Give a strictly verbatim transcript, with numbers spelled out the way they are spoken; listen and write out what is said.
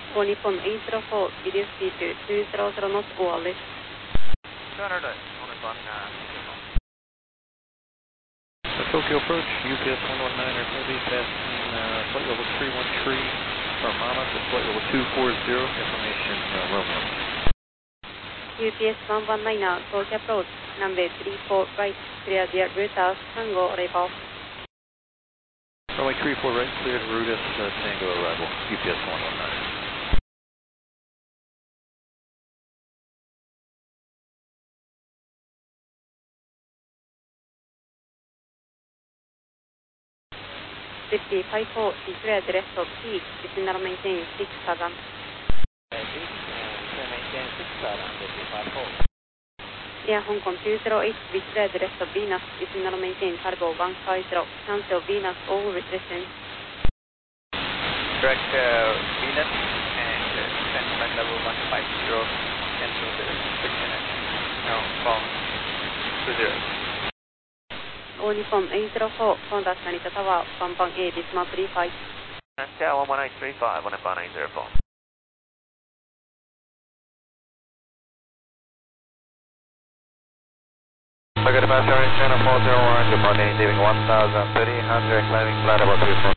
All Nippon eight zero four, video speed to two hundred knots or less. two hundred, All Nippon, uh, The Tokyo approach, U P S one one nine or heavy, passing uh, flight level three one three from Mama to flight level two four zero, information uh, Romeo. U P S one one nine, Tokyo approach, number three four right, clear the Brutus, Tango, arrival. Runway three four right, cleared Brutus, uh, Tango arrival, U P S one one nine. fifty-five four, declare the rest of T, descend maintain six seven. maintain six seven, fifty-five four. Air Hong Kong two zero eight, declare the rest of Venus, descend maintain cargo one five zero, cancel Venus all resistance. Direct uh, Venus and uh, descend flight level one five zero, cancel the restriction and now fall two zero. All Nippon eight zero four, contact Narita Tower, one one A, Bismarck three five. Nancy, one one eight three five, All Nippon eight zero four. Look at the passenger, channel four zero one, good morning, leaving one thousand three hundred, climbing flight level two four.